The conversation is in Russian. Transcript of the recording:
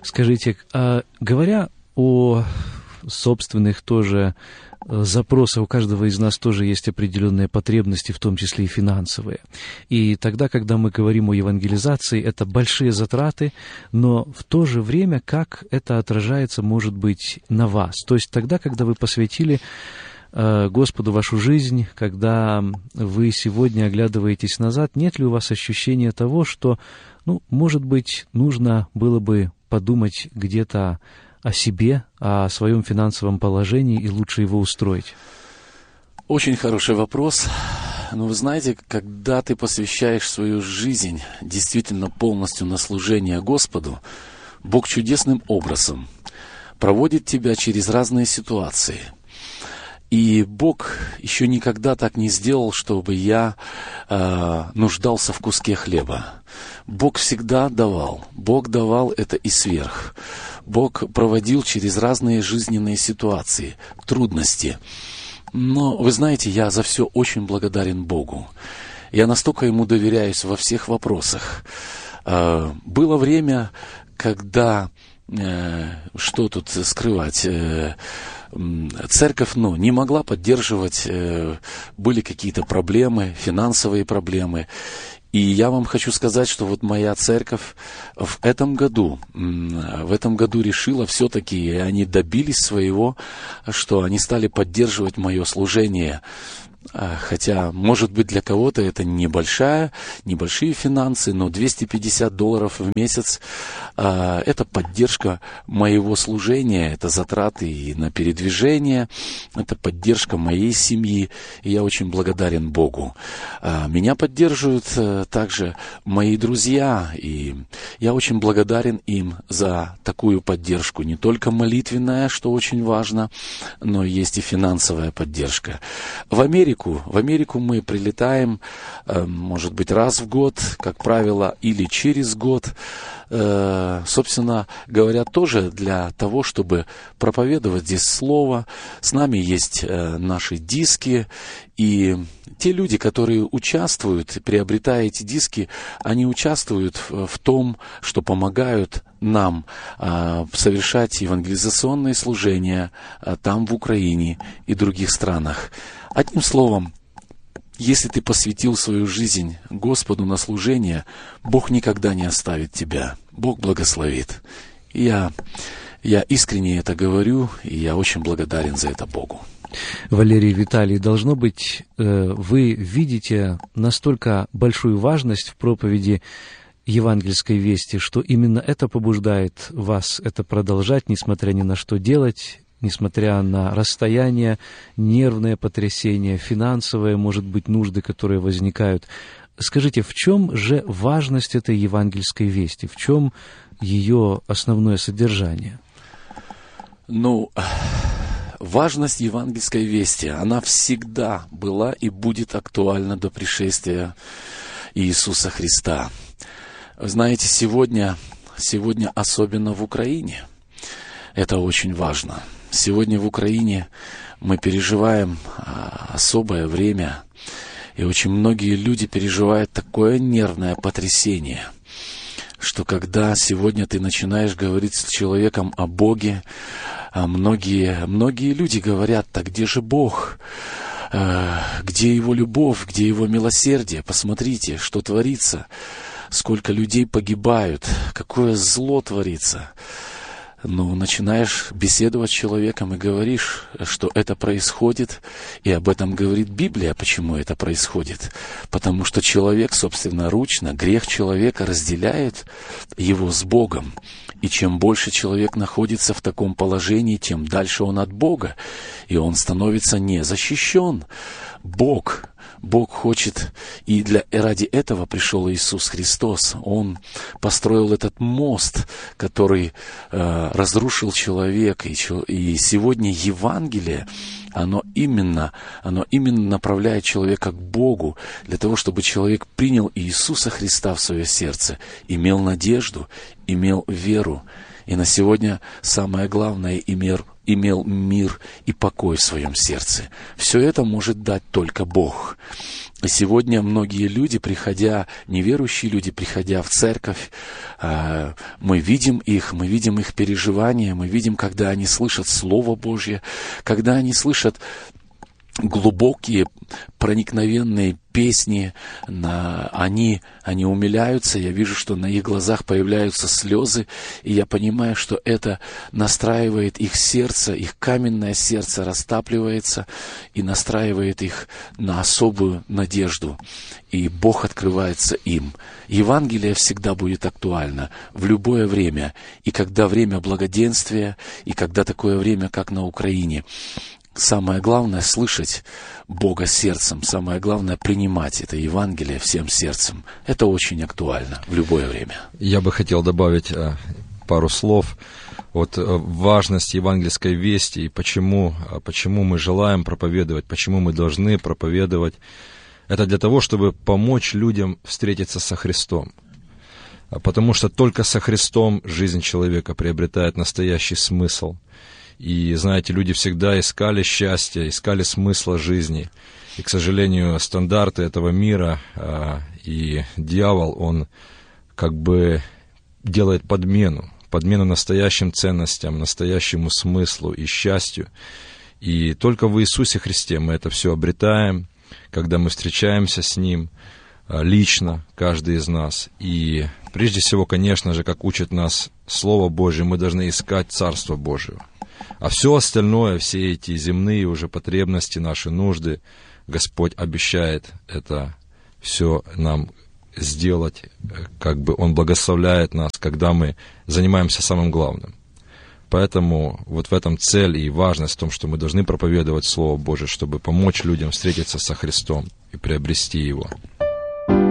Скажите, говоря о собственных тоже запросах, у каждого из нас тоже есть определенные потребности, в том числе и финансовые. И тогда, когда мы говорим о евангелизации, это большие затраты, но в то же время, как это отражается, может быть, на вас? То есть тогда, когда вы посвятили Господу вашу жизнь, когда вы сегодня оглядываетесь назад, нет ли у вас ощущения того, что, может быть, нужно было бы подумать где-то о себе, о своем финансовом положении и лучше его устроить? Очень хороший вопрос. Но вы знаете, когда ты посвящаешь свою жизнь действительно полностью на служение Господу, Бог чудесным образом проводит тебя через разные ситуации. И Бог еще никогда так не сделал, чтобы я нуждался в куске хлеба. Бог всегда давал. Бог давал это и сверх. Бог проводил через разные жизненные ситуации, трудности. Но, вы знаете, я за все очень благодарен Богу. Я настолько Ему доверяюсь во всех вопросах. Было время, когда, что тут скрывать, церковь, не могла поддерживать, были какие-то проблемы, финансовые проблемы. И я вам хочу сказать, что вот моя церковь в этом году решила все-таки, и они добились своего, что они стали поддерживать мое служение. Хотя, может быть, для кого-то это небольшие финансы, но $250 в месяц это поддержка моего служения, это затраты и на передвижение, это поддержка моей семьи, и я очень благодарен Богу. Меня поддерживают также мои друзья, и я очень благодарен им за такую поддержку, не только молитвенная, что очень важно, но есть и финансовая поддержка. В Америку мы прилетаем, может быть, раз в год, как правило, или через год. Собственно говоря, тоже для того, чтобы проповедовать здесь Слово. С нами есть наши диски, и те люди, которые участвуют, приобретая эти диски, они участвуют в том, что помогают нам совершать евангелизационные служения там, в Украине и других странах. Одним словом, если ты посвятил свою жизнь Господу на служение, Бог никогда не оставит тебя. Бог благословит. И я искренне это говорю, и я очень благодарен за это Богу. Валерий, Виталий, должно быть, вы видите настолько большую важность в проповеди евангельской вести, что именно это побуждает вас это продолжать, несмотря ни на что делать, несмотря на расстояние, нервное потрясение, финансовые, может быть, нужды, которые возникают. Скажите, в чем же важность этой евангельской вести? В чем ее основное содержание? Важность евангельской вести, она всегда была и будет актуальна до пришествия Иисуса Христа. Вы знаете, сегодня особенно в Украине, это очень важно. Сегодня в Украине мы переживаем особое время, и очень многие люди переживают такое нервное потрясение, что когда сегодня ты начинаешь говорить с человеком о Боге, многие люди говорят: так где же Бог? Где Его любовь, где Его милосердие? Посмотрите, что творится, сколько людей погибают, какое зло творится. Начинаешь беседовать с человеком и говоришь, что это происходит, и об этом говорит Библия, почему это происходит. Потому что человек собственноручно, грех человека разделяет его с Богом. И чем больше человек находится в таком положении, тем дальше он от Бога, и он становится незащищен. Бог хочет, и ради этого пришел Иисус Христос. Он построил этот мост, который разрушил человека. И сегодня Евангелие, оно именно направляет человека к Богу, для того, чтобы человек принял Иисуса Христа в свое сердце, имел надежду, имел веру. И на сегодня самое главное — имел мир и покой в своем сердце. Все это может дать только Бог. Сегодня многие люди, неверующие люди, приходя в церковь, мы видим их переживания, мы видим, когда они слышат Слово Божье, когда они слышат глубокие, проникновенные песни, они умиляются, я вижу, что на их глазах появляются слезы, и я понимаю, что это настраивает их сердце, их каменное сердце растапливается и настраивает их на особую надежду, и Бог открывается им. Евангелие всегда будет актуально в любое время, и когда время благоденствия, и когда такое время, как на Украине. Самое главное — слышать Бога сердцем. Самое главное — принимать это Евангелие всем сердцем. Это очень актуально в любое время. Я бы хотел добавить пару слов. Вот важность евангельской вести и почему мы желаем проповедовать, почему мы должны проповедовать. Это для того, чтобы помочь людям встретиться со Христом. Потому что только со Христом жизнь человека приобретает настоящий смысл. И, знаете, люди всегда искали счастья, искали смысла жизни. И, к сожалению, стандарты этого мира и дьявол, он как бы делает подмену настоящим ценностям, настоящему смыслу и счастью. И только в Иисусе Христе мы это все обретаем, когда мы встречаемся с Ним лично, каждый из нас. И прежде всего, конечно же, как учит нас Слово Божие, мы должны искать Царство Божие. А все остальное, все эти земные уже потребности, наши нужды, Господь обещает это все нам сделать, как бы Он благословляет нас, когда мы занимаемся самым главным. Поэтому вот в этом цель и важность в том, что мы должны проповедовать Слово Божие, чтобы помочь людям встретиться со Христом и приобрести Его.